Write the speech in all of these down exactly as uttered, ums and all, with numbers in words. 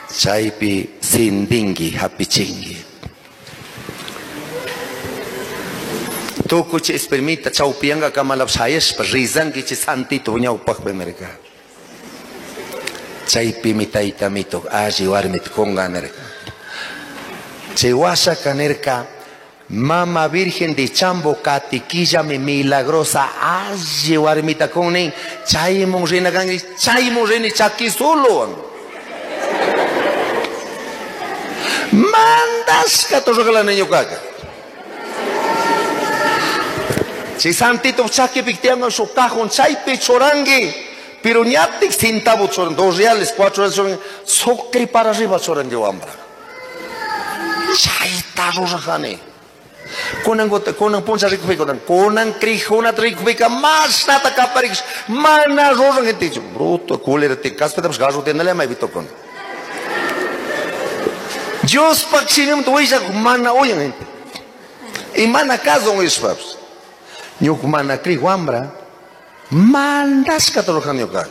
chaypi sindingi hapichingi. Tukuchi espermita chaupianga kamalap sayespa rizangi chi santito ñawpaq benerka. Chaypi mitaita mito alli warmit konganerka. Chihuasha kanerka Mama Virgen de Chambo Catiquilla me milagrosa alli warmita konin chaymon rina kangi chaymon rini chaki solo. Mandas kato regala niño kaka. Si santito chaki picteando su cajón chaype chorangue, pero ñatik centavo choran, dos reales, cuatro reales choran, socri para arriba choran yo ambra. Chayta rojane. Konan gote, konan poncha rico konan, konan crijona rico pica, más nata caparix, mana rojan gente, bruto, cooler, te caspa, pues gaso tiene la maivito con. Dios paxinem tu oija mana oyen gente. Y mana caso un ispaps. Nyuk mana cri wambra, mandas catolojan yoka.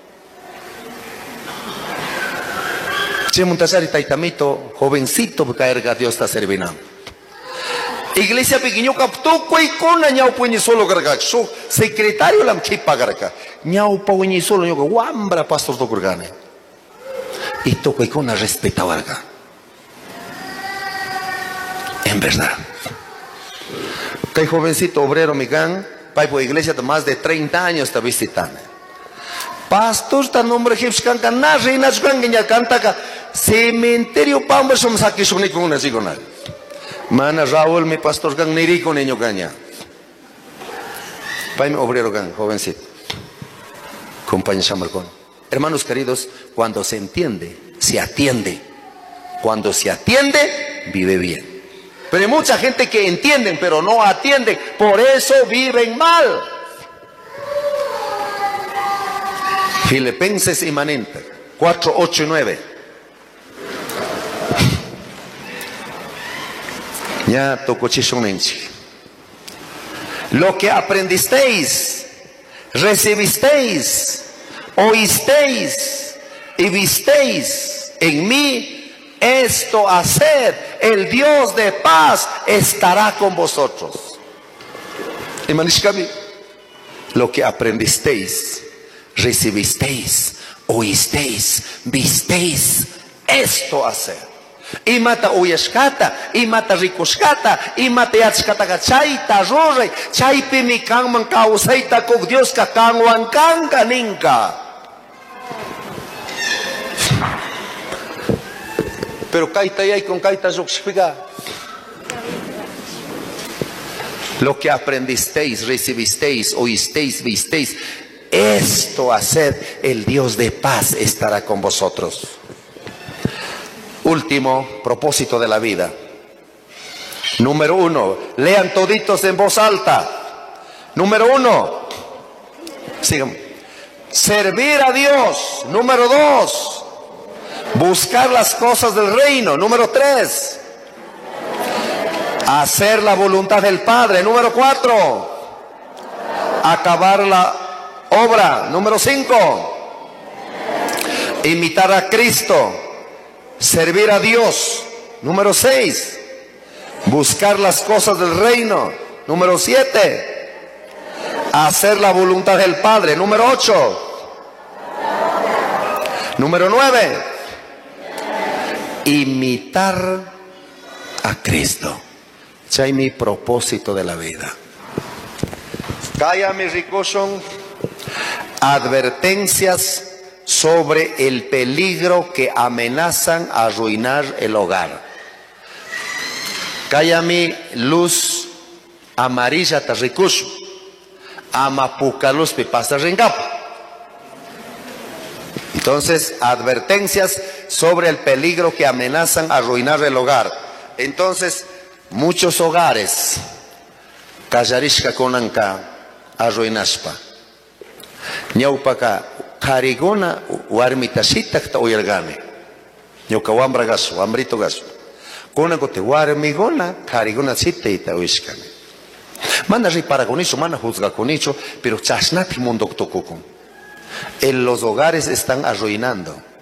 Che muntasari taitamito, jovencito caerga Dios está servinando. Iglesia pequeño captó cuay con ñau puñi solo carga, su secretario lam chipa carga, ñau puñi solo yoka wambra pastor to kurgane. Y to cuay con respeta varga. En verdad. Que jovencito obrero migan, pai por iglesia de más de treinta años está visitando. Pastor está nombre hipskan kan na reina skan genya canta cementerio pamba som saki suni con una sigona. Mana Raúl mi pastor kan niri con niño caña. Pai mi obrero kan jovencito. Compañía Chamarcón. Hermanos queridos, cuando se entiende, se atiende. Cuando se atiende, vive bien. Pero hay mucha gente que entienden, pero no atienden. Por eso viven mal. Filipenses Imanente cuatro, ocho y nueve. Ya tocó chichonenchi. Lo que aprendisteis, recibisteis, oísteis y visteis en mí, esto hacer, el Dios de paz estará con vosotros. Imanishkami, lo que aprendisteis, recibisteis, oísteis, visteis, esto hacer. Y mata uyashkata, y mata rikushkata, y mata yachkata chaita rore, chaipi mi kangman kausaita kog Dios ka kangwan kanga ninka. Pero kaita y con kaita zokshpiga. Lo que aprendisteis, recibisteis, oísteis, visteis, esto hacer, el Dios de paz estará con vosotros. Último propósito de la vida. Número uno, lean toditos en voz alta. Número uno, sigan. Servir a Dios. Número dos, buscar las cosas del reino. Número tres, hacer la voluntad del Padre. Número cuatro, acabar la obra. Número cinco, imitar a Cristo. Servir a Dios. Número seis, buscar las cosas del reino. Número siete, hacer la voluntad del Padre. Número ocho, número nueve, imitar a Cristo. Ese es mi propósito de la vida. Calla mi ricoson, advertencias sobre el peligro que amenazan a arruinar el hogar. Calla mi luz amarilla tarricuso, amapuca luz pipasta ringapa. Entonces, advertencias sobre el peligro que amenazan a arruinar el hogar. Entonces, muchos hogares, kallarishka konanka arruinaspa. Ñaupaka karigona warmitashita kta uyargane. Ñauka wambra gaso, wambrito gaso. Kona kote warmigona karigona sita ita uyishkane. Mana ripara con eso, mana juzga con eso, pero chasnati mundo tokukun. En los hogares están arruinando.